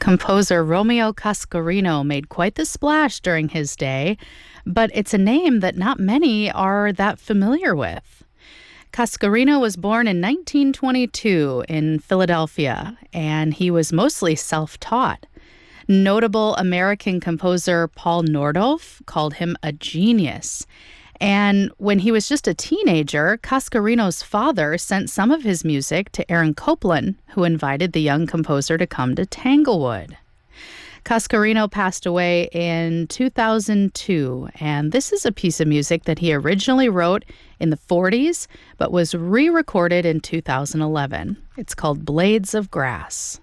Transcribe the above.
Composer Romeo Cascarino made quite the splash during his day, but it's a name that not many are that familiar with. Cascarino was born in 1922 in Philadelphia, and he was mostly self-taught. Notable American composer Paul Nordhoff called him a genius. And when he was just a teenager, Cascarino's father sent some of his music to Aaron Copland, who invited the young composer to come to Tanglewood. Cascarino passed away in 2002, and this is a piece of music that he originally wrote in the 40s, but was re-recorded in 2011. It's called Blades of Grass.